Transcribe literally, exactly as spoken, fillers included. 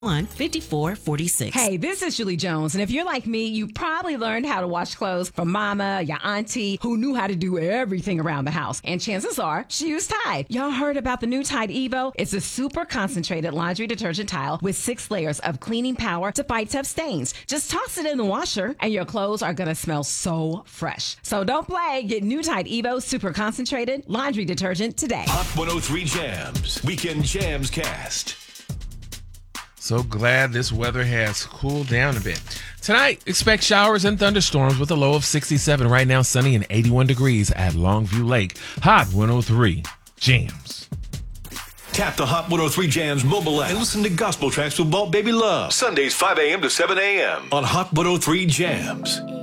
one fifty-four forty-six. Hey, this is Julie Jones, and if you're like me, you probably learned how to wash clothes from mama, your auntie, who knew how to do everything around the house. And chances are, she used Tide. Y'all heard about the new Tide Evo? It's a super concentrated laundry detergent tile with six layers of cleaning power to fight tough stains. Just toss it in the washer, and your clothes are gonna smell so fresh. So don't play. Get new Tide Evo super concentrated laundry detergent today. Hot one oh three Jams, Weekend Jams Cast. So glad this weather has cooled down a bit. Tonight, expect showers and thunderstorms with a low of sixty-seven. Right now, sunny and eighty-one degrees at Longview Lake. Hot one oh three Jams. Tap the Hot one oh three Jams mobile app and listen to gospel tracks with Walt Baby Love. Sundays five a.m. to seven a.m. on Hot one oh three Jams.